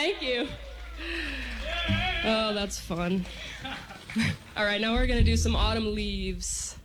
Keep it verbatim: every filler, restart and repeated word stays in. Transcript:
Thank you. Oh, that's fun. All right, now we're going to do some Autumn Leaves.